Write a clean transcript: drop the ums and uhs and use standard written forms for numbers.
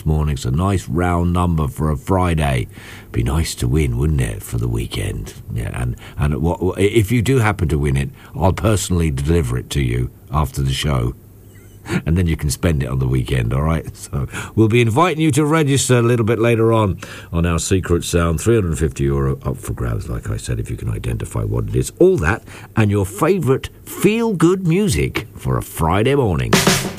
morning. It's a nice round number for a Friday. Be nice to win, wouldn't it, for the weekend? Yeah, and if you do happen to win it, I'll personally deliver it to you after the show. And then you can spend it on the weekend, all right? So we'll be inviting you to register a little bit later on our Secret Sound. €350 up for grabs, like I said, if you can identify what it is. All that and your favourite feel-good music for a Friday morning.